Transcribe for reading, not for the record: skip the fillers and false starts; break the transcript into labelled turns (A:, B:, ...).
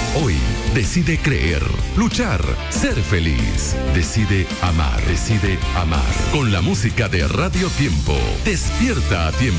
A: Hoy decide creer, luchar, ser feliz. Decide amar, decide amar. Con la música de Radio Tiempo, despierta a tiempo.